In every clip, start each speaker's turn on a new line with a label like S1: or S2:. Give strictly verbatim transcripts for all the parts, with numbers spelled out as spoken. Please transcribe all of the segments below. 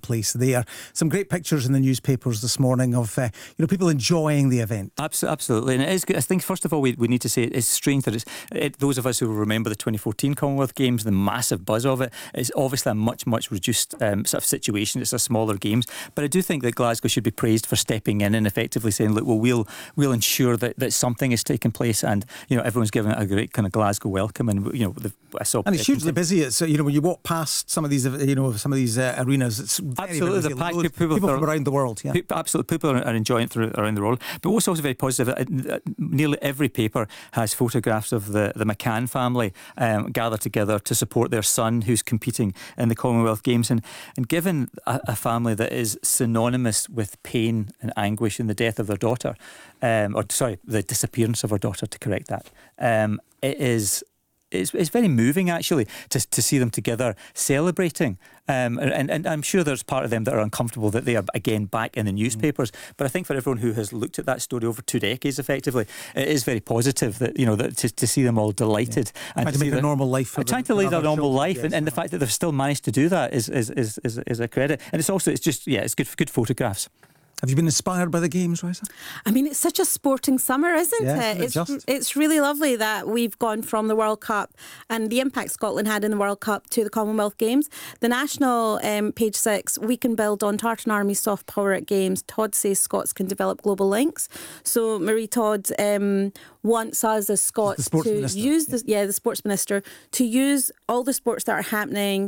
S1: place there. Some great pictures in the newspapers this morning of uh, you know people enjoying the event.
S2: Absolutely, and it is good. I think first of all we, we need to say it's strange that it's it, those of us who remember the twenty fourteen Commonwealth Games, the massive buzz of it. It's obviously a much much reduced um, sort of situation. It's a smaller games, but I do think that Glasgow should be praised for stepping in and effectively saying, look, well we'll we'll ensure that, that something is taking place, and you know everyone's given it a great kind of Glasgow welcome, and you know the, I saw
S1: and it's hugely busy. It's you know when you walk past some of these you know some of these uh, arenas, it's very,
S2: absolutely
S1: very
S2: the packed
S1: people,
S2: people,
S1: people
S2: are,
S1: from around the world. Yeah,
S2: people, absolutely people are, are enjoying it through, around the world. But what's also very positive, uh, nearly every paper has photographs of the the McCann family um, gathered together to support their son who's competing in the Commonwealth Games, and and given a, a family that is synonymous with pain and anguish in the death of their daughter, um, or sorry, the disappearance of her daughter, to correct that, um, it is. It's, it's very moving actually to to see them together celebrating, um, and, and I'm sure there's part of them that are uncomfortable that they are again back in the newspapers. Mm. But I think for everyone who has looked at that story over two decades, effectively, it is very positive that you know that to, to see them all delighted
S1: yeah.
S2: and
S1: trying
S2: to,
S1: to make
S2: their,
S1: a normal life, for
S2: trying
S1: them,
S2: to lead a normal
S1: children.
S2: life,
S1: yes,
S2: and, and the fact that they've still managed to do that is is is is, is a credit. And it's also it's just yeah, it's good good photographs.
S1: Have you been inspired by the games, Raisa?
S3: I mean, it's such a sporting summer, isn't
S1: yeah,
S3: it? It's
S1: just?
S3: it's really lovely that we've gone from the World Cup and the impact Scotland had in the World Cup to the Commonwealth Games. The national um, page six, we can build on Tartan Army soft power at games. Todd says Scots can develop global links. So Marie Todd um, wants us as Scots to
S1: minister.
S3: use the yeah the sports minister to use all the sports that are happening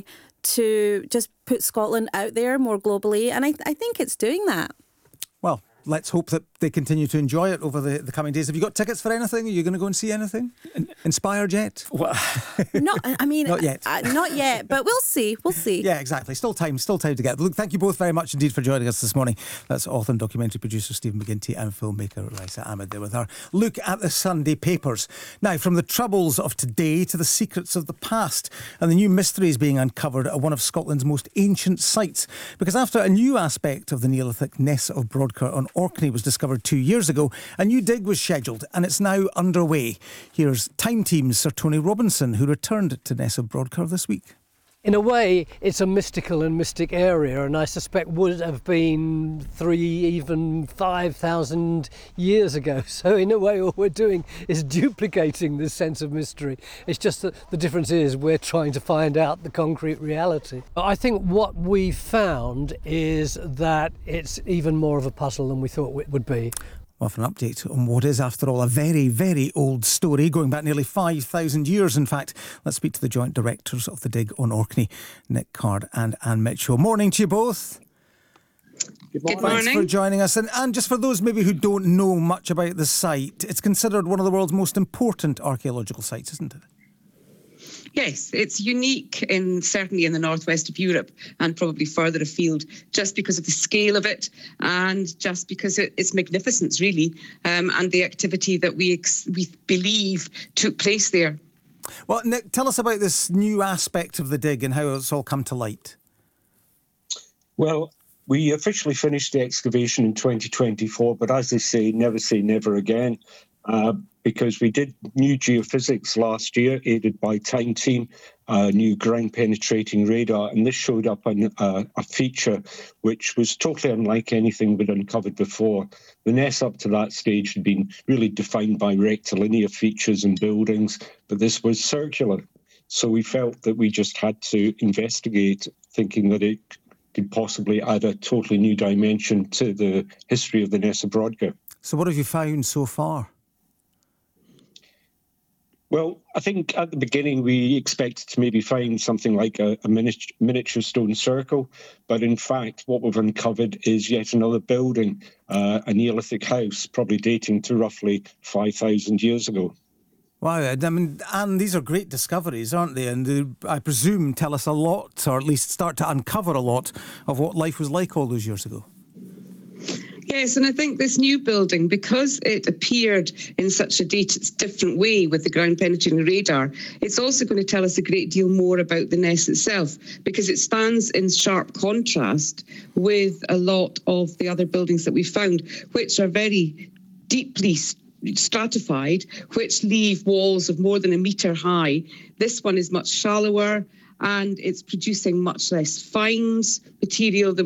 S3: to just put Scotland out there more globally, and I I think it's doing that.
S1: Well, let's hope that they continue to enjoy it over the, the coming days. Have you got tickets for anything? Are you going to go and see anything? Inspired yet?
S2: Well,
S3: not, I mean,
S1: not yet.
S3: Uh, not yet, but we'll see. We'll see.
S1: Yeah, exactly. Still time, still time to get. Look, thank you both very much indeed for joining us this morning. That's author and documentary producer Stephen McGinty and filmmaker Raisa Ahmed there with our look at the Sunday papers. Now, from the troubles of today to the secrets of the past and the new mysteries being uncovered at one of Scotland's most ancient sites. Because after a new aspect of the Neolithic Ness of Brodgar on Orkney was discovered two years ago, a new dig was scheduled and it's now underway. Here's Time Team's Sir Tony Robinson, who returned to Ness of Brodgar this week.
S4: In a way, it's a mystical and mystic area, and I suspect would have been three, even five thousand years ago. So in a way, all we're doing is duplicating this sense of mystery. It's just that the difference is we're trying to find out the concrete reality. I think what we found is that it's even more of a puzzle than we thought it would be.
S1: Well, for an update on what is, after all, a very, very old story, going back nearly five thousand years, in fact. Let's speak to the joint directors of the dig on Orkney, Nick Card and Anne Mitchell. Morning to you both.
S5: Good morning.
S1: Thanks for joining us. And, and just for those maybe who don't know much about the site, it's considered one of the world's most important archaeological sites, isn't it?
S5: Yes, it's unique in certainly in the northwest of Europe and probably further afield, just because of the scale of it and just because it, its magnificence, really, um, and the activity that we ex- we believe took place there.
S1: Well, Nick, tell us about this new aspect of the dig and how it's all come to light.
S6: Well, we officially finished the excavation in twenty twenty-four, but as they say, never say never again. Uh, because we did new geophysics last year, aided by Time Team, uh, new ground-penetrating radar, and this showed up on uh, a feature which was totally unlike anything we'd uncovered before. The Ness up to that stage had been really defined by rectilinear features and buildings, but this was circular. So we felt that we just had to investigate, thinking that it could possibly add a totally new dimension to the history of the Ness of Brodgar.
S1: So what have you found so far?
S6: Well, I think at the beginning we expected to maybe find something like a, a miniature, miniature stone circle, but in fact what we've uncovered is yet another building, uh, a Neolithic house, probably dating to roughly five thousand years ago.
S1: Wow, I mean, Anne, these are great discoveries, aren't they? And they, I presume, tell us a lot, or at least start to uncover a lot of what life was like all those years ago.
S5: Yes, and I think this new building, because it appeared in such a different way with the ground-penetrating radar, it's also going to tell us a great deal more about the Ness itself, because it stands in sharp contrast with a lot of the other buildings that we found, which are very deeply stratified, which leave walls of more than a metre high. This one is much shallower, and it's producing much less fines material than